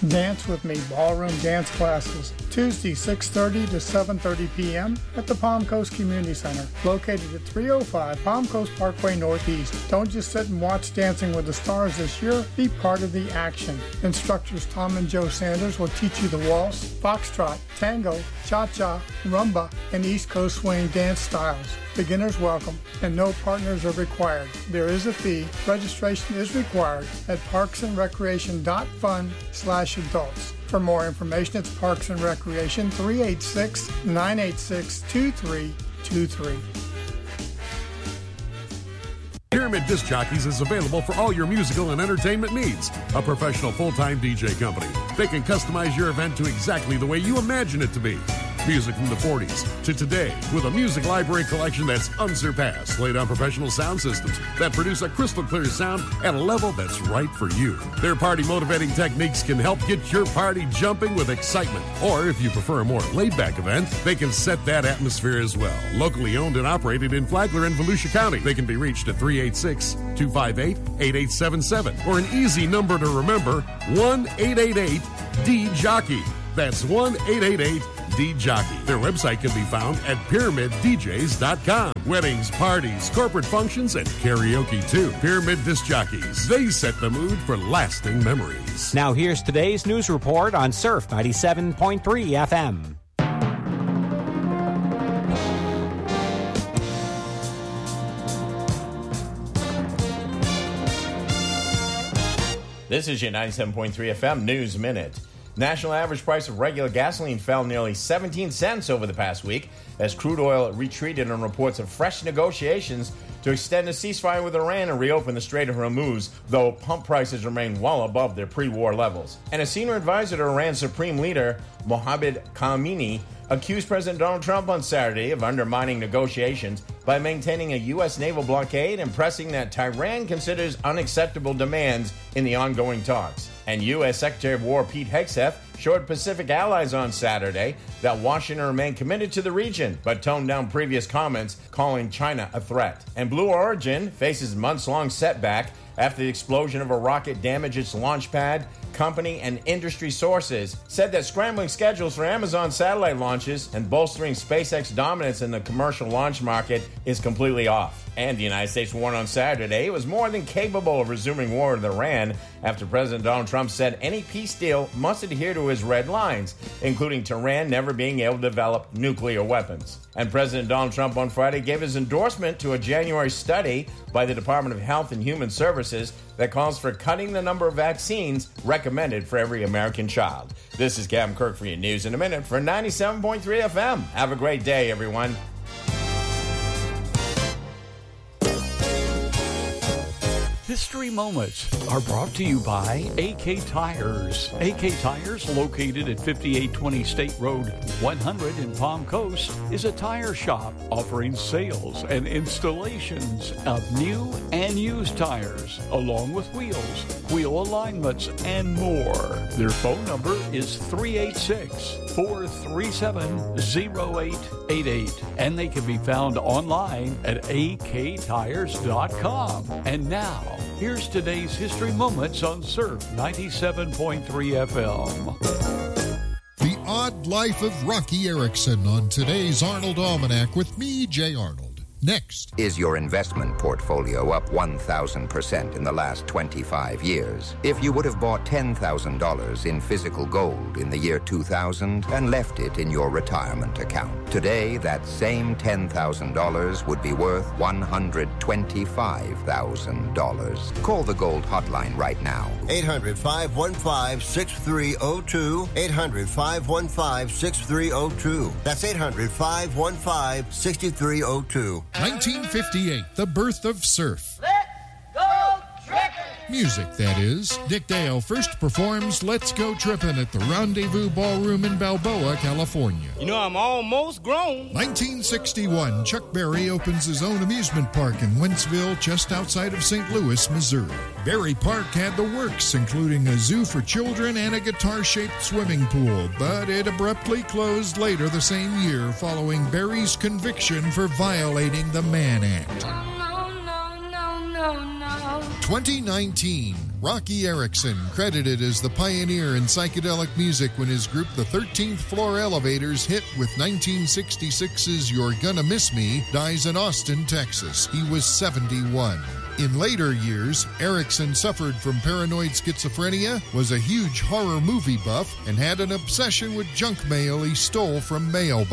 Dance with Me ballroom dance classes, Tuesday 6:30 to 7:30 p.m. at the Palm Coast Community Center, located at 305 Palm Coast Parkway Northeast. Don't just sit and watch Dancing with the Stars this year, be part of the action. Instructors Tom and Joe Sanders will teach you the waltz, foxtrot, tango, cha-cha, rumba, and East Coast swing dance styles. Beginners welcome, and no partners are required. There is a fee. Registration is required at parksandrecreation.fun/adults. For more information, it's Parks and Recreation, 386-986-2323. Pyramid Disc Jockeys is available for all your musical and entertainment needs. A professional full-time DJ company. They can customize your event to exactly the way you imagine it to be. Music from the 40s to today with a music library collection that's unsurpassed, laid on professional sound systems that produce a crystal clear sound at a level that's right for you. Their party motivating techniques can help get your party jumping with excitement. Or if you prefer a more laid-back event, they can set that atmosphere as well. Locally owned and operated in Flagler and Volusia County. They can be reached at 386-258-8877 or an easy number to remember, 1-888-D-JOCKEY. That's 1-888-D-JOCKEY. Their website can be found at PyramidDJs.com. Weddings, parties, corporate functions, and karaoke too. Pyramid Disc Jockeys. They set the mood for lasting memories. Now here's today's news report on Surf 97.3 FM. This is your 97.3 FM News Minute. National average price of regular gasoline fell nearly 17 cents over the past week as crude oil retreated on reports of fresh negotiations to extend a ceasefire with Iran and reopen the Strait of Hormuz, though pump prices remain well above their pre-war levels. And a senior advisor to Iran's supreme leader, Mohammad Khamenei, accused President Donald Trump on Saturday of undermining negotiations by maintaining a U.S. naval blockade and pressing that Tehran considers unacceptable demands in the ongoing talks. And U.S. Secretary of War Pete Hegseth assured Pacific allies on Saturday that Washington remained committed to the region, but toned down previous comments calling China a threat. And Blue Origin faces months-long setback after the explosion of a rocket damaged its launch pad. Company and industry sources said that scrambling schedules for Amazon satellite launches and bolstering SpaceX dominance in the commercial launch market is completely off. And the United States warned on Saturday it was more than capable of resuming war with Iran after President Donald Trump said any peace deal must adhere to his red lines, including Tehran never being able to develop nuclear weapons. And President Donald Trump on Friday gave his endorsement to a January study by the Department of Health and Human Services that calls for cutting the number of vaccines recommended for every American child. This is Captain Kirk for your news in a minute for 97.3 FM. Have a great day, everyone. History Moments are brought to you by AK Tires. AK Tires, located at 5820 State Road 100 in Palm Coast, is a tire shop offering sales and installations of new and used tires, along with wheels, wheel alignments, and more. Their phone number is 386-437-0888, and they can be found online at aktires.com. And now, here's today's History Moments on Surf 97.3 FM. The Odd Life of Rocky Erickson on today's Arnold Almanac with me, Jay Arnold. Next. Is your investment portfolio up 1,000% in the last 25 years? If you would have bought $10,000 in physical gold in the year 2000 and left it in your retirement account, today that same $10,000 would be worth $125,000. Call the Gold Hotline right now. 800-515-6302. 800-515-6302. That's 800-515-6302. 1958, the birth of surf. Let's go trippin'! Music, that is. Dick Dale first performs Let's Go Trippin' at the Rendezvous Ballroom in Balboa, California. You know, I'm almost grown. 1961, Chuck Berry opens his own amusement park in Wentzville, just outside of St. Louis, Missouri. Berry Park had the works, including a zoo for children and a guitar-shaped swimming pool, but it abruptly closed later the same year following Berry's conviction for violating the Mann Act. No. 2019, Rocky Erickson, credited as the pioneer in psychedelic music when his group The 13th Floor Elevators hit with 1966's You're Gonna Miss Me, dies in Austin, Texas. He was 71. In later years, Erickson suffered from paranoid schizophrenia, was a huge horror movie buff, and had an obsession with junk mail he stole from mailboxes.